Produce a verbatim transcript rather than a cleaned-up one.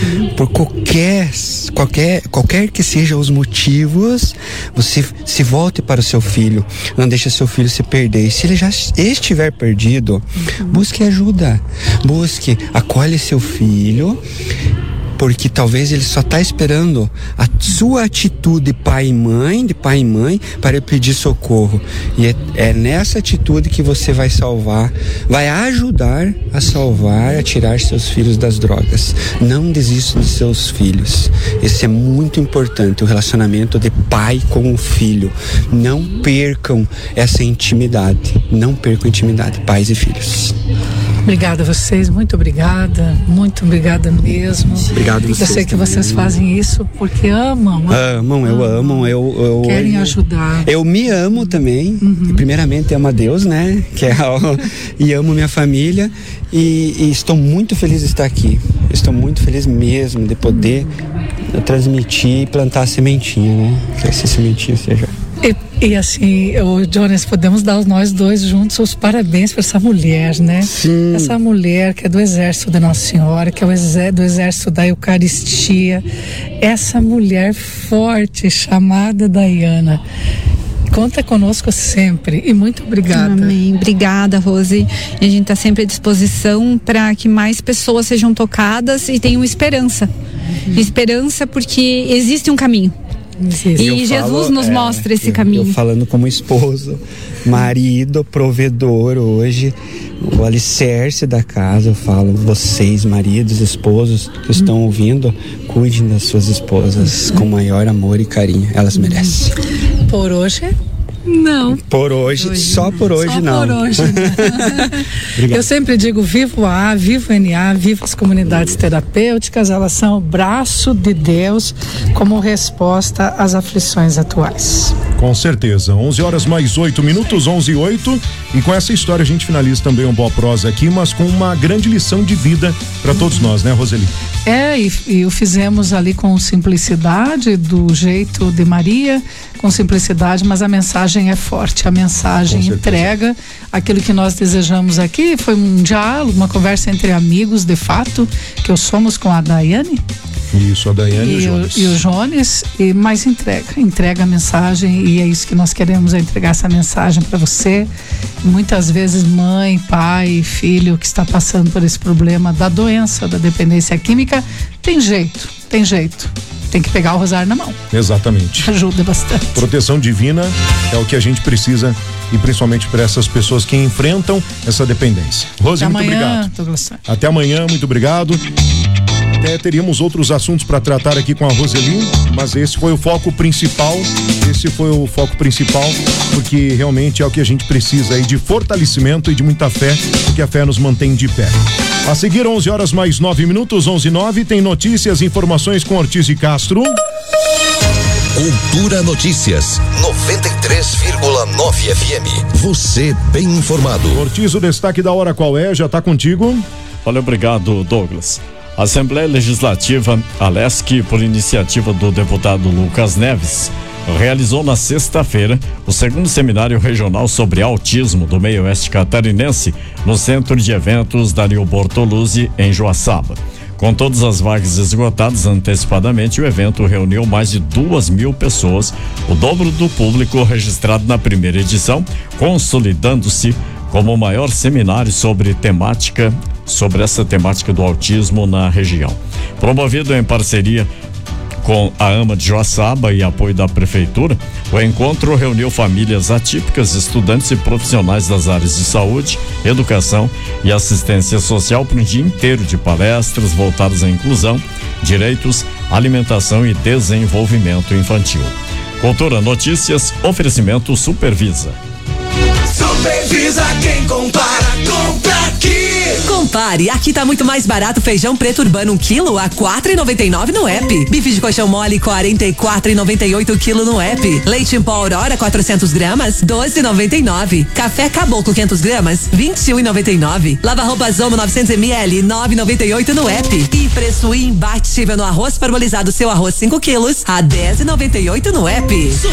por qualquer, qualquer, qualquer que sejam os motivos, você se volte para o seu filho, não deixe seu filho se perder. E se ele já estiver perdido, busque ajuda, busque, acolhe seu filho, porque talvez ele só está esperando a sua atitude pai e mãe, de pai e mãe, para ele pedir socorro. E é, é nessa atitude que você vai salvar, vai ajudar a salvar, a tirar seus filhos das drogas. Não desista de seus filhos. Esse é muito importante, o relacionamento de pai com o filho. Não percam essa intimidade. Não percam a intimidade, pais e filhos. Obrigada a vocês, muito obrigada, muito obrigada mesmo. Obrigado a vocês. Eu sei que também. Vocês fazem isso porque amam. Amam, eu amo, eu, eu querem eu, ajudar. Eu me amo também, uhum. e primeiramente amo a Deus, né? Que é o, e amo minha família e, e estou muito feliz de estar aqui. Estou muito feliz mesmo de poder transmitir e plantar a sementinha, né? Que essa sementinha seja... E, e assim, o Jones, podemos dar nós dois juntos os parabéns para essa mulher, né? Sim. Essa mulher que é do exército da Nossa Senhora, que é o exé, do exército da Eucaristia. Essa mulher forte chamada Daiana. Conta conosco sempre e muito obrigada. Amém. Obrigada, Rose. E a gente está sempre à disposição para que mais pessoas sejam tocadas e tenham esperança. Uhum. Esperança porque existe um caminho. Existe. E Jesus falo, nos é, mostra esse eu, caminho. Eu falando como esposo, marido, provedor hoje, o alicerce da casa, eu falo, vocês, maridos, esposos que estão hum. ouvindo, cuidem das suas esposas com maior amor e carinho, elas merecem. Por hoje... Não. Por hoje, hoje só por hoje só não. Por hoje. Eu sempre digo, vivo A, vivo N A, vivo as comunidades terapêuticas, elas são o braço de Deus como resposta às aflições atuais. Com certeza. onze horas mais oito minutos, onze e oito. E com essa história a gente finaliza também um Boa Prosa aqui, mas com uma grande lição de vida para todos nós, né, Roseli? É, e, e o fizemos ali com simplicidade, do jeito de Maria, com simplicidade, mas a mensagem é forte, a mensagem entrega aquilo que nós desejamos aqui. Foi um diálogo, uma conversa entre amigos, de fato, que eu somos com a Daiane. Isso, a Daiane e, e o Jones. E o Jones, e, mas entrega, entrega a mensagem, e é isso que nós queremos, é entregar essa mensagem para você. Muitas vezes mãe, pai, filho que está passando por esse problema da doença, da dependência química, tem jeito, tem jeito. Tem que pegar o rosário na mão. Exatamente. Ajuda bastante. Proteção divina é o que a gente precisa, e principalmente para essas pessoas que enfrentam essa dependência. Rose, muito amanhã, obrigado. Douglas. Até amanhã, muito obrigado. Até teríamos outros assuntos para tratar aqui com a Roseli, mas esse foi o foco principal. Esse foi o foco principal, porque realmente é o que a gente precisa aí, de fortalecimento e de muita fé, porque a fé nos mantém de pé. A seguir, onze horas mais nove minutos, onze e nove, tem notícias e informações com Ortiz e Castro. Cultura Notícias, noventa e três vírgula nove F M. Você bem informado. Ortiz, o destaque da hora qual é? Já está contigo? Olha, obrigado, Douglas. A Assembleia Legislativa, a Lesc, por iniciativa do deputado Lucas Neves, realizou na sexta-feira o segundo seminário regional sobre autismo do meio oeste catarinense no Centro de Eventos Dario Bortoluzzi, em Joaçaba. Com todas as vagas esgotadas antecipadamente, o evento reuniu mais de duas mil pessoas, o dobro do público registrado na primeira edição, consolidando-se como o maior seminário sobre temática, sobre essa temática do autismo na região. Promovido em parceria com a AMA de Joaçaba e apoio da Prefeitura, o encontro reuniu famílias atípicas, estudantes e profissionais das áreas de saúde, educação e assistência social para um dia inteiro de palestras voltadas à inclusão, direitos, alimentação e desenvolvimento infantil. Cultura Notícias, oferecimento Supervisa. Supervisa, quem compara, compra aqui. Compare, aqui tá muito mais barato feijão preto urbano um quilo a quatro e noventa e nove no app. Bife de colchão mole quarenta e quatro e noventa e oito quilo no app. Leite em pó Aurora quatrocentos gramas doze e noventa e nove. Café Caboclo quinhentos gramas vinte e um e noventa e nove. Lava roupa Zomo novecentos mililitros nove e noventa e oito no app. E preço imbatível no arroz parbolizado seu arroz cinco quilos a dez e noventa e oito no app.